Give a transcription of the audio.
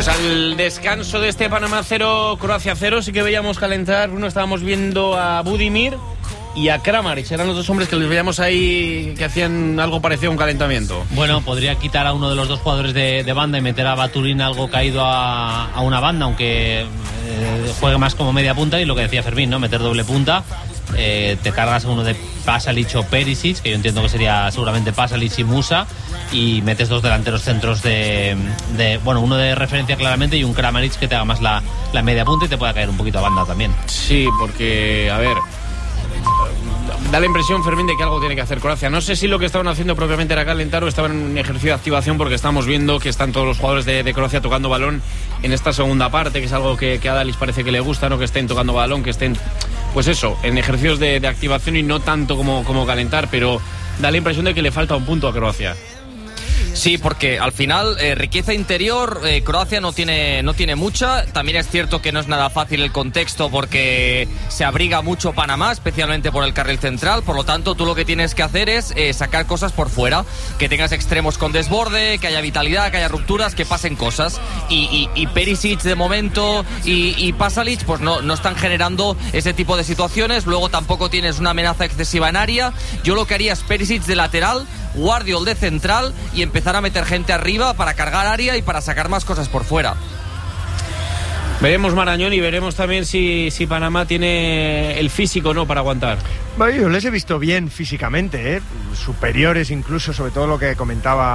Pues al descanso de este Panamá 0, Croacia 0, sí que veíamos calentar. Uno estábamos viendo a Budimir y a Kramaric. Eran los dos hombres que les veíamos ahí que hacían algo parecido a un calentamiento. Bueno, podría quitar a uno de los dos jugadores de banda y meter a Baturin algo caído a una banda, aunque juegue más como media punta. Y lo que decía Fermín, ¿no? Meter doble punta. Te cargas a uno de Pasalic o Perisic, que yo entiendo que sería seguramente Pasalic y Musa, y metes dos delanteros centros bueno, uno de referencia claramente y un Kramaric que te haga más la media punta y te pueda caer un poquito a banda también. Sí, porque, a ver, da la impresión, Fermín, de que algo tiene que hacer Croacia. No sé si lo que estaban haciendo propiamente era calentar o estaban en un ejercicio de activación, porque estamos viendo que están todos los jugadores de Croacia tocando balón en esta segunda parte, que es algo que a Dalis parece que le gusta, ¿no? Que estén tocando balón, que estén, pues eso, en ejercicios de activación y no tanto como calentar, pero da la impresión de que le falta un punto a Croacia. Sí, porque al final riqueza interior Croacia no tiene mucha. También es cierto que no es nada fácil el contexto porque se abriga mucho Panamá, especialmente por el carril central. Por lo tanto, tú lo que tienes que hacer es sacar cosas por fuera, que tengas extremos con desborde, que haya vitalidad, que haya rupturas, que pasen cosas. Y Perisic de momento y Pasalic pues no están generando ese tipo de situaciones. Luego tampoco tienes una amenaza excesiva en área. Yo lo que haría es Perisic de lateral, Guardiol de central y empezar a meter gente arriba para cargar área y para sacar más cosas por fuera. Veremos Marañón y veremos también si Panamá tiene el físico, ¿no?, para aguantar. Bueno, yo les he visto bien físicamente, superiores incluso, sobre todo lo que comentaba